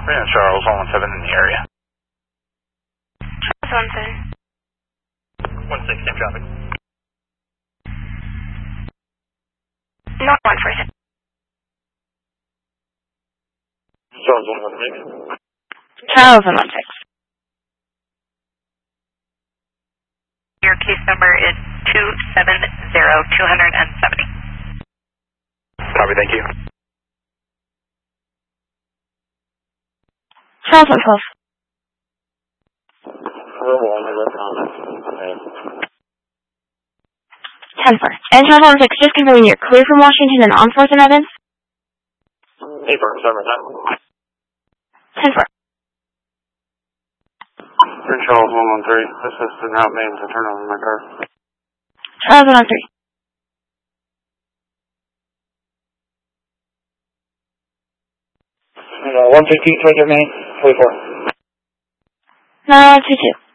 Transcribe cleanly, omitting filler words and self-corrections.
Yeah, Charles 117 in the area. Charles 16, same traffic. North 146. Charles 116. Charles 116. Your case number is 270-270. Copy, thank you. Charles 112. 10-4. And Charles 116, just confirming you're clear from Washington and on 4th and Evans? 8-4, 10-4. Charles 113. This is the route name to turn on my car. Charles 113. 115, 24. 922.